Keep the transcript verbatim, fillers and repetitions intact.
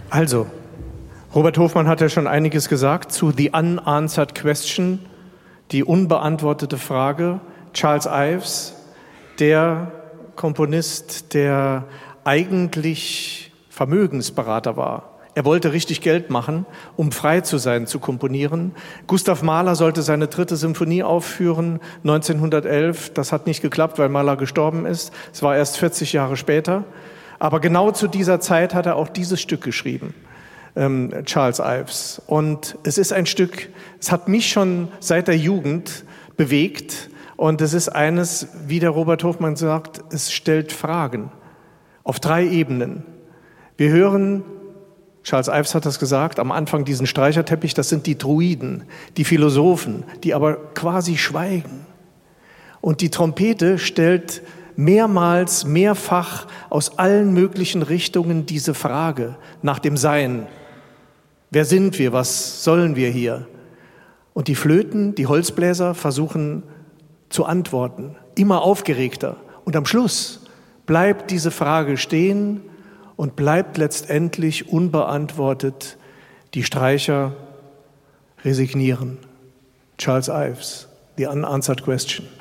Also, Robert Hofmann hat ja schon einiges gesagt zu The Unanswered Question, die unbeantwortete Frage. Charles Ives, der Komponist, der eigentlich Vermögensberater war. Er wollte richtig Geld machen, um frei zu sein, zu komponieren. Gustav Mahler sollte seine dritte Symphonie aufführen, neunzehnhundertelf. Das hat nicht geklappt, weil Mahler gestorben ist. Es war erst vierzig Jahre später. Aber genau zu dieser Zeit hat er auch dieses Stück geschrieben, ähm, Charles Ives. Und es ist ein Stück, es hat mich schon seit der Jugend bewegt. Und es ist eines, wie der Robert Hofmann sagt, es stellt Fragen auf drei Ebenen. Wir hören, Charles Ives hat das gesagt, am Anfang diesen Streicherteppich, das sind die Druiden, die Philosophen, die aber quasi schweigen. Und die Trompete stellt mehrmals, mehrfach aus allen möglichen Richtungen diese Frage nach dem Sein. Wer sind wir? Was sollen wir hier? Und die Flöten, die Holzbläser versuchen zu antworten, immer aufgeregter. Und am Schluss bleibt diese Frage stehen und bleibt letztendlich unbeantwortet. Die Streicher resignieren. Charles Ives, The Unanswered Question.